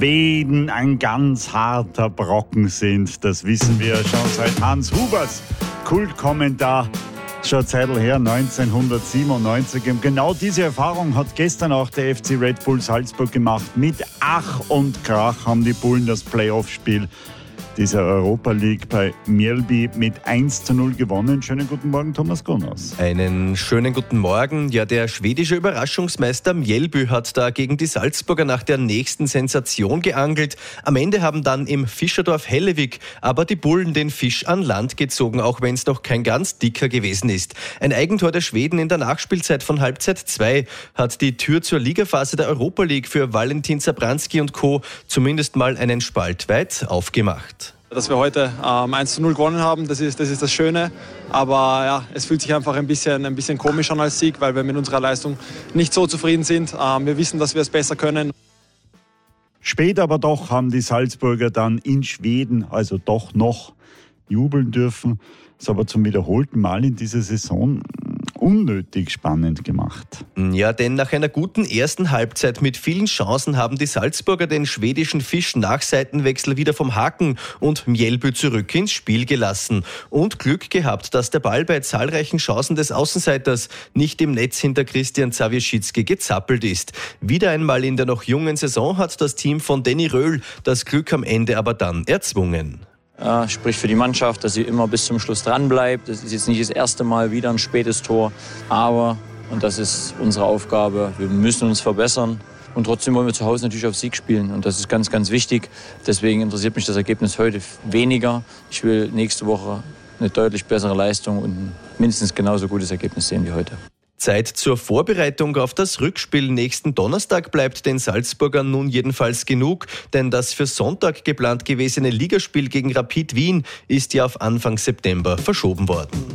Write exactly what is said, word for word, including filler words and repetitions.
Schweden ein ganz harter Brocken sind. Das wissen wir schon seit Hans Hubers Kultkommentar. Schon Zeitl her, neunzehnhundertsiebenundneunzig. Und genau diese Erfahrung hat gestern auch der F C Red Bull Salzburg gemacht. Mit Ach und Krach haben die Bullen das Playoff-Spiel dieser Europa League bei Mjällby mit eins zu null gewonnen. Schönen guten Morgen, Thomas Gunners. Einen schönen guten Morgen. Ja, der schwedische Überraschungsmeister Mjällby hat da gegen die Salzburger nach der nächsten Sensation geangelt. Am Ende haben dann im Fischerdorf Hellevik aber die Bullen den Fisch an Land gezogen, auch wenn es noch kein ganz dicker gewesen ist. Ein Eigentor der Schweden in der Nachspielzeit von Halbzeit zwei hat die Tür zur Ligaphase der Europa League für Valentin Zabranski und Co. zumindest mal einen Spalt weit aufgemacht. Dass wir heute ähm, eins zu null gewonnen haben, das ist, das ist das Schöne. Aber ja, es fühlt sich einfach ein bisschen, ein bisschen komisch an als Sieg, weil wir mit unserer Leistung nicht so zufrieden sind. Ähm, wir wissen, dass wir es besser können. Spät aber doch haben die Salzburger dann in Schweden, also doch noch, jubeln dürfen. Das aber zum wiederholten Mal in dieser Saison unnötig spannend gemacht. Ja, denn nach einer guten ersten Halbzeit mit vielen Chancen haben die Salzburger den schwedischen Fisch nach Seitenwechsel wieder vom Haken und Mjällby zurück ins Spiel gelassen. Und Glück gehabt, dass der Ball bei zahlreichen Chancen des Außenseiters nicht im Netz hinter Christian Zawierzicki gezappelt ist. Wieder einmal in der noch jungen Saison hat das Team von Danny Röhl das Glück am Ende aber dann erzwungen. Ja, spricht für die Mannschaft, dass sie immer bis zum Schluss dran bleibt. Das ist jetzt nicht das erste Mal wieder ein spätes Tor, aber, und das ist unsere Aufgabe, wir müssen uns verbessern. Und trotzdem wollen wir zu Hause natürlich auf Sieg spielen und das ist ganz, ganz wichtig. Deswegen interessiert mich das Ergebnis heute weniger. Ich will nächste Woche eine deutlich bessere Leistung und ein mindestens genauso gutes Ergebnis sehen wie heute. Zeit zur Vorbereitung auf das Rückspiel nächsten Donnerstag bleibt den Salzburgern nun jedenfalls genug, denn das für Sonntag geplant gewesene Ligaspiel gegen Rapid Wien ist ja auf Anfang September verschoben worden.